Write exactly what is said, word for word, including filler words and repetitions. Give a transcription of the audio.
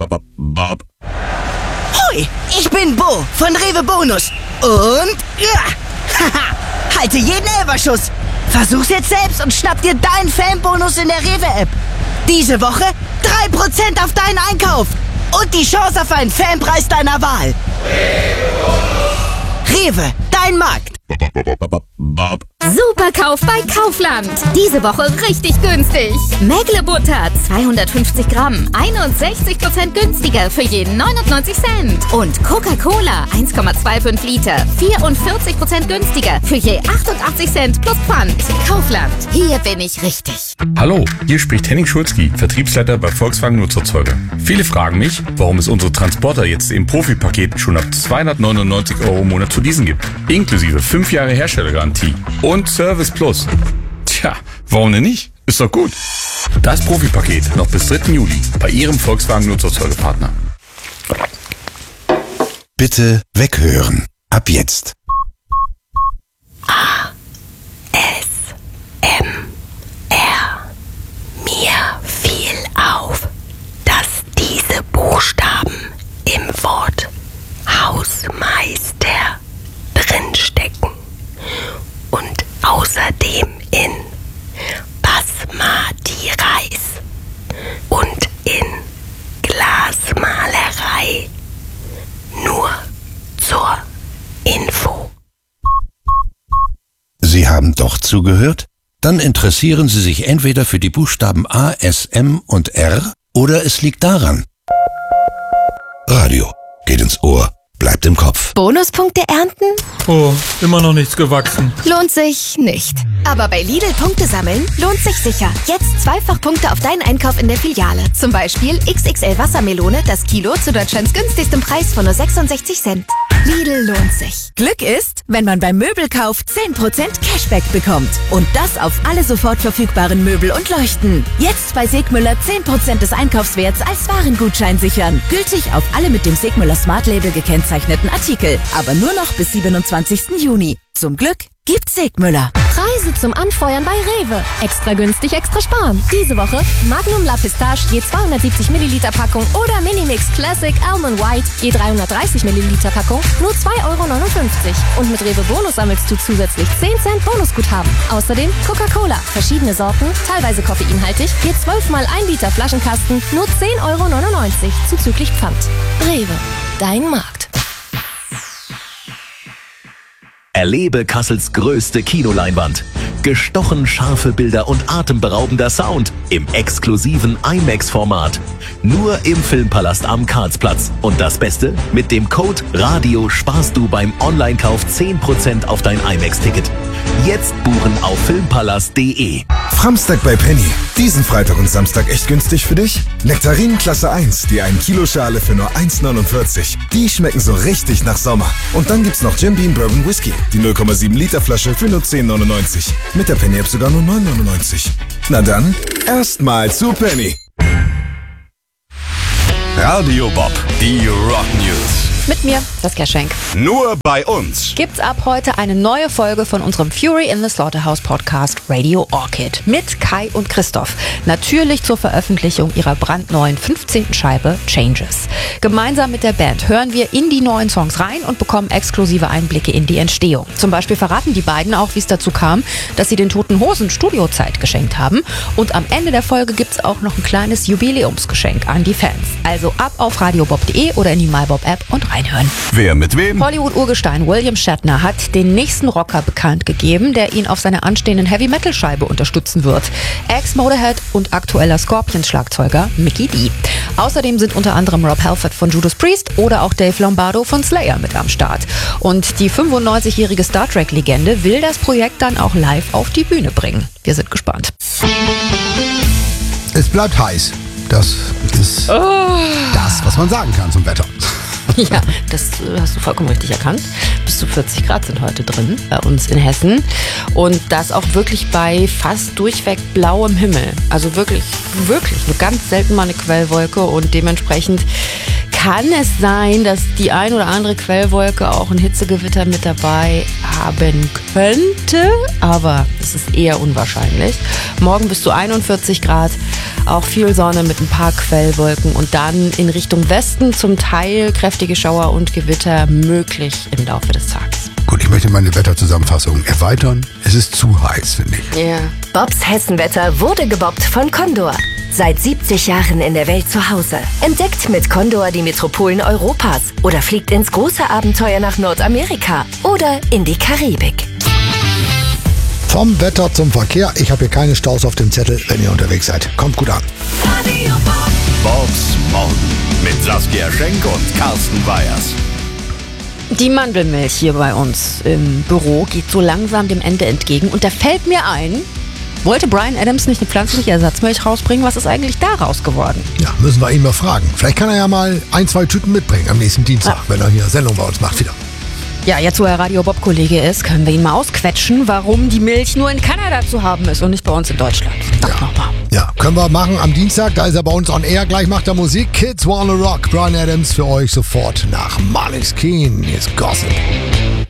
Hoi, ich bin Bo von Rewe Bonus. Und ja, haha, halte jeden Elferschuss. Versuch's jetzt selbst und schnapp dir deinen Fanbonus in der Rewe-App. Diese Woche drei Prozent auf deinen Einkauf. Und die Chance auf einen Fanpreis deiner Wahl. Rewe, dein Markt. Superkauf bei Kaufland. Diese Woche richtig günstig. Mägle-Butter zweihundertfünfzig Gramm, einundsechzig Prozent günstiger für jeden neunundneunzig Cent. Und Coca-Cola eins Komma fünfundzwanzig Liter, vierundvierzig Prozent günstiger für je achtundachtzig Cent plus Pfand. Kaufland, hier bin ich richtig. Hallo, hier spricht Henning Schulzki, Vertriebsleiter bei Volkswagen Nutzerzeuger. Viele fragen mich, warum es unsere Transporter jetzt im Profipaket schon ab zweihundertneunundneunzig Euro im Monat zu leasen gibt. Inklusive fünf Jahre Herstellergarantie und Service Plus. Tja, warum denn nicht? Ist doch gut. Das Profipaket noch bis dritten Juli bei Ihrem Volkswagen Nutzerzeugerpartner. Bitte weghören. Ab jetzt. A. S. M. R. Mir fiel auf, dass diese Buchstaben im Wort Hausmeister drinstecken und außerdem in Basmati Reis und in Glasmalerei. Nur zur Info. Sie haben doch zugehört? Dann interessieren Sie sich entweder für die Buchstaben A, S, M und R oder es liegt daran. Radio geht ins Ohr, bleibt im Kopf. Bonuspunkte ernten? Oh, immer noch nichts gewachsen. Lohnt sich nicht. Aber bei Lidl Punkte sammeln lohnt sich sicher. Jetzt zweifach Punkte auf deinen Einkauf in der Filiale. Zum Beispiel X X L Wassermelone, das Kilo zu Deutschlands günstigstem Preis von nur sechsundsechzig Cent. Lidl lohnt sich. Glück ist, wenn man beim Möbelkauf zehn Prozent Cashback bekommt. Und das auf alle sofort verfügbaren Möbel und Leuchten. Jetzt bei Segmüller zehn Prozent des Einkaufswerts als Warengutschein sichern. Gültig auf alle mit dem Segmüller Smart Label gekennzeichneten Artikel. Aber nur noch bis siebenundzwanzigsten Juni. Zum Glück gibt's Segmüller. Preise zum Anfeuern bei Rewe. Extra günstig, extra sparen. Diese Woche Magnum La Pistache je zweihundertsiebzig Milliliter Packung oder Minimix Classic Almond White je dreihundertdreißig Milliliter Packung nur zwei Euro neunundfünfzig. Und mit Rewe Bonus sammelst du zusätzlich zehn Cent Bonusguthaben. Außerdem Coca-Cola, verschiedene Sorten, teilweise koffeinhaltig, je zwölf mal ein Liter Flaschenkasten, nur zehn Euro neunundneunzig zuzüglich Pfand. Rewe, dein Markt. Erlebe Kassels größte Kinoleinwand. Gestochen scharfe Bilder und atemberaubender Sound im exklusiven IMAX-Format. Nur im Filmpalast am Karlsplatz. Und das Beste? Mit dem Code RADIO sparst du beim Online-Kauf zehn Prozent auf dein IMAX-Ticket. Jetzt buchen auf filmpalast punkt de. Framstag bei Penny. Diesen Freitag und Samstag echt günstig für dich? Nektarinen Klasse eins, die ein Kilo Schale für nur eins neunundvierzig. Die schmecken so richtig nach Sommer. Und dann gibt's noch Jim Beam Bourbon Whisky. Die null Komma sieben Liter Flasche für nur zehn neunundneunzig. Mit der Penny App sogar nur neun neunundneunzig. Na dann, erstmal zu Penny. Radio Bob, die Rock News. Mit mir, Saskia Schenk. Nur bei uns Gibt's ab heute eine neue Folge von unserem Fury in the Slaughterhouse Podcast Radio Orchid mit Kai und Christoph. Natürlich zur Veröffentlichung ihrer brandneuen fünfzehnten Scheibe Changes. Gemeinsam mit der Band hören wir in die neuen Songs rein und bekommen exklusive Einblicke in die Entstehung. Zum Beispiel verraten die beiden auch, wie es dazu kam, dass sie den Toten Hosen Studiozeit geschenkt haben. Und am Ende der Folge gibt's auch noch ein kleines Jubiläumsgeschenk an die Fans. Also ab auf radiobob punkt de oder in die MyBob-App und reinhören. Wer mit wem? Hollywood-Urgestein William Shatner hat den nächsten Rocker bekannt gegeben, der ihn auf seiner anstehenden Heavy-Metal-Scheibe unterstützen wird. Ex-Motorhead und aktueller Scorpions-Schlagzeuger Mikkey Dee. Außerdem sind unter anderem Rob Halford von Judas Priest oder auch Dave Lombardo von Slayer mit am Start. Und die fünfundneunzigjährige Star Trek-Legende will das Projekt dann auch live auf die Bühne bringen. Wir sind gespannt. Es bleibt heiß. Das ist oh. das, was man sagen kann zum Wetter. Ja, das hast du vollkommen richtig erkannt. Bis zu vierzig Grad sind heute drin bei uns in Hessen. Und das auch wirklich bei fast durchweg blauem Himmel. Also wirklich, wirklich nur ganz selten mal eine Quellwolke. Und dementsprechend kann es sein, dass die ein oder andere Quellwolke auch ein Hitzegewitter mit dabei haben könnte. Aber es ist eher unwahrscheinlich. Morgen bis zu einundvierzig Grad. Auch viel Sonne mit ein paar Quellwolken und dann in Richtung Westen zum Teil kräftige Schauer und Gewitter möglich im Laufe des Tages. Gut, ich möchte meine Wetterzusammenfassung erweitern. Es ist zu heiß, finde ich. Ja. Bobs Hessenwetter wurde gebobbt von Condor. Seit siebzig Jahren in der Welt zu Hause. Entdeckt mit Condor die Metropolen Europas oder fliegt ins große Abenteuer nach Nordamerika oder in die Karibik. Vom Wetter zum Verkehr. Ich habe hier keine Staus auf dem Zettel, wenn ihr unterwegs seid. Kommt gut an. Bobs Morgen mit Saskia Schenk und Carsten Weyers. Die Mandelmilch hier bei uns im Büro geht so langsam dem Ende entgegen und da fällt mir ein, wollte Bryan Adams nicht eine pflanzliche Ersatzmilch rausbringen? Was ist eigentlich daraus geworden? Ja, müssen wir ihn mal fragen. Vielleicht kann er ja mal ein, zwei Tüten mitbringen am nächsten Dienstag, Ah. wenn er hier Sendung bei uns macht wieder. Ja, jetzt wo er Radio Bob-Kollege ist, können wir ihn mal ausquetschen, warum die Milch nur in Kanada zu haben ist und nicht bei uns in Deutschland. Sag Ja. nochmal. Ja, können wir machen am Dienstag, da ist er bei uns on air. Gleich macht er Musik. Kids Wanna Rock. Bryan Adams für euch sofort nach Marlins Keen. Hier ist Gossip.